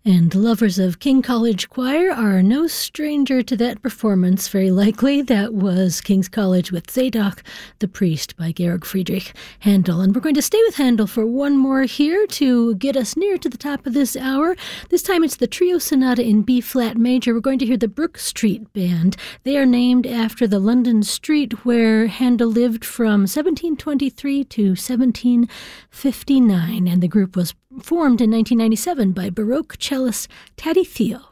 And lovers of King College Choir are no stranger to that performance, very likely. That was King's College with Zadok, the Priest by Georg Friedrich Handel. And we're going to stay with Handel for one more here to get us near to the top of this hour. This time it's the Trio Sonata in B-flat major. We're going to hear the Brook Street Band. They are named after the London street where Handel lived from 1723 to 1759, and the group was formed in 1997 by Baroque cellist Taddy Theo.